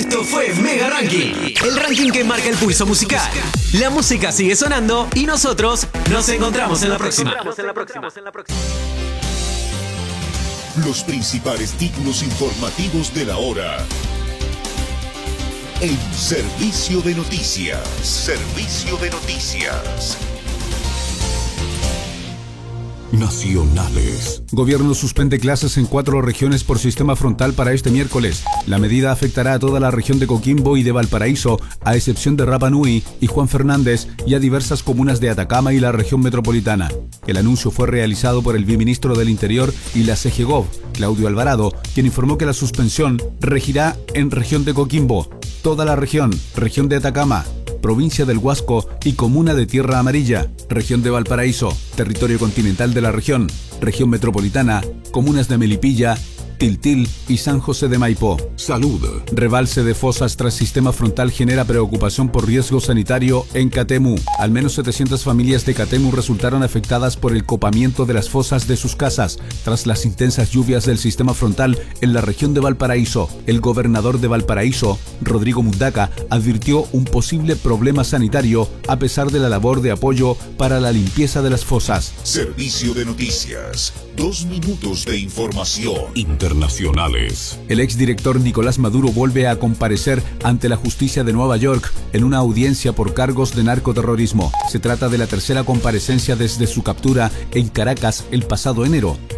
Esto fue Mega Ranking, el ranking que marca el pulso musical. La música sigue sonando y nosotros nos encontramos en la próxima. Los principales títulos informativos de la hora. En Servicio de Noticias. Servicio de Noticias. Nacionales. Gobierno suspende clases en 4 regiones por sistema frontal para este miércoles. La medida afectará a toda la región de Coquimbo y de Valparaíso, a excepción de Rapa Nui y Juan Fernández, y a diversas comunas de Atacama y la región metropolitana. El anuncio fue realizado por el viceministro del Interior y la CGGOV, Claudio Alvarado, quien informó que la suspensión regirá en región de Coquimbo, toda la región de Atacama, provincia del Huasco y comuna de Tierra Amarilla, región de Valparaíso, territorio continental de la región metropolitana, comunas de Melipilla, Tiltil y San José de Maipo. Salud. Rebalse de fosas tras sistema frontal genera preocupación por riesgo sanitario en Catemu. Al menos 700 familias de Catemu resultaron afectadas por el copamiento de las fosas de sus casas tras las intensas lluvias del sistema frontal en la región de Valparaíso. El gobernador de Valparaíso, Rodrigo Mundaca, advirtió un posible problema sanitario a pesar de la labor de apoyo para la limpieza de las fosas. Servicio de Noticias. 2 minutos de información internacionales. El exdirector Nicolás Maduro vuelve a comparecer ante la justicia de Nueva York en una audiencia por cargos de narcoterrorismo. Se trata de la tercera comparecencia desde su captura en Caracas el pasado enero.